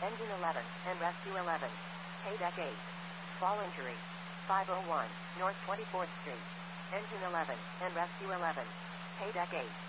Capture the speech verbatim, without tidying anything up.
Engine eleven and Rescue eleven. Pay Deck eight. Fall injury. five oh one North twenty-fourth Street. Engine eleven and Rescue eleven. Pay Deck eight.